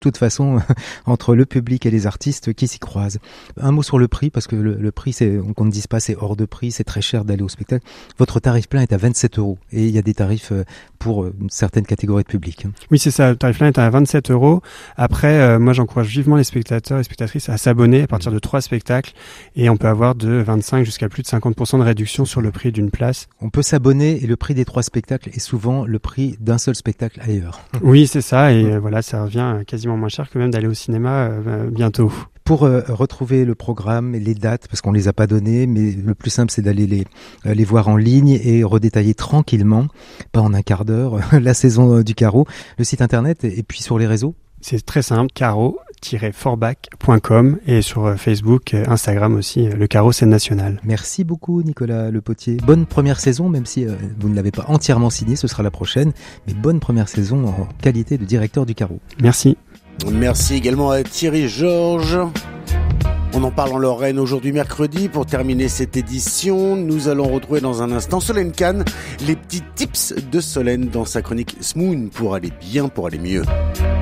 toute façon entre le public et les artistes qui s'y croisent. Un mot sur le prix, parce que le prix, qu'on ne dise pas, c'est hors de prix, c'est très cher d'aller au spectacle. Votre tarif plein est à 27 € et il y a des tarifs pour une certaine catégorie de public. Oui, c'est ça. Le tarif plein est à 27 €. Après, moi, j'encourage vivement les spectateurs et spectatrices à s'abonner à partir de 3 spectacles et on peut avoir de 25 jusqu'à plus de 50% de réduction sur le prix d'une place. On peut s'abonner et le prix des 3 spectacles est souvent le prix d'un seul spectacle ailleurs. Oui, c'est ça. Et voilà, ça revient quasiment moins cher que même d'aller au cinéma bientôt. Pour retrouver le programme et les dates, parce qu'on les a pas données, mais le plus simple c'est d'aller les voir en ligne et redétailler tranquillement, pas en un quart d'heure, la saison du Carreau, le site internet et puis sur les réseaux. C'est très simple, carreau-forbach.com et sur Facebook, Instagram aussi, le Carreau Scène Nationale. Merci beaucoup Nicolas Lepotier. Bonne première saison, même si vous ne l'avez pas entièrement signé, ce sera la prochaine, mais bonne première saison en qualité de directeur du Carreau. Merci. Merci également à Thierry Georges. On en parle en Lorraine aujourd'hui mercredi. Pour terminer cette édition, nous allons retrouver dans un instant Solène Kahn, les petits tips de Solène dans sa chronique Smoon pour aller bien, pour aller mieux.